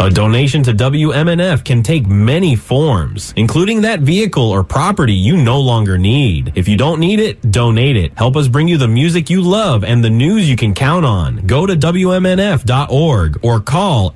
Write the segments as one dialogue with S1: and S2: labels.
S1: A donation to WMNF can take many forms, including that vehicle or property you no longer need. If you don't need it, donate it. Help us bring you the music you love and the news you can count on. Go to WMNF.org or call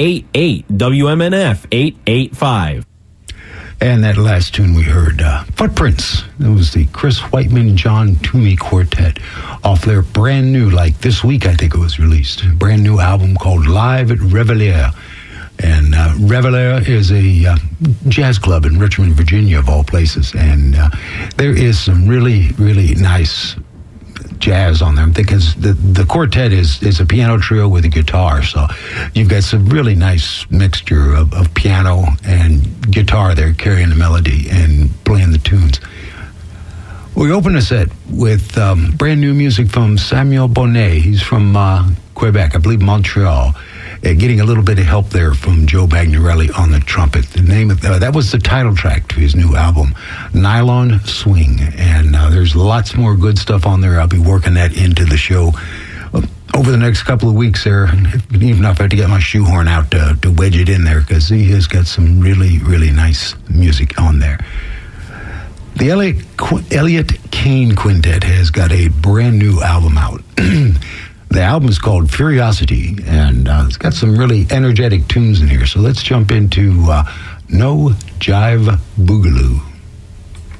S1: 888-WMNF-885.
S2: And that last tune we heard, Footprints. That was the Chris Whiteman, John Toomey Quartet off their brand new, like this week I think it was released, brand new album called Live at Reveillere. And Reveillere is a jazz club in Richmond, Virginia, of all places. And there is some really, really nice jazz on them because the quartet is a piano trio with a guitar, so you've got some really nice mixture of piano and guitar there carrying the melody and playing the tunes. We open a set with brand new music from Samuel Bonnet. He's from Quebec, I believe Montreal, getting a little bit of help there from Joe Bagnarelli on the trumpet. The name of that was the title track to his new album, Nylon Swing, and there's lots more good stuff on there. I'll be working that into the show over the next couple of weeks there, even if I have to get my shoehorn out to wedge it in there, because he has got some really, really nice music on there. The Elliott Kane Quintet has got a brand new album out. The album is called Furiosity, and it's got some really energetic tunes in here. So let's jump into No Jive Boogaloo.